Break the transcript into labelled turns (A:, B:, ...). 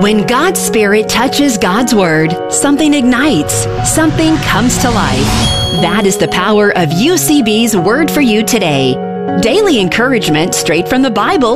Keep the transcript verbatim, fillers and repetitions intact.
A: When God's Spirit touches God's Word, something ignites, something comes to life. That is the power of U C B's Word for You Today. Daily encouragement straight from the Bible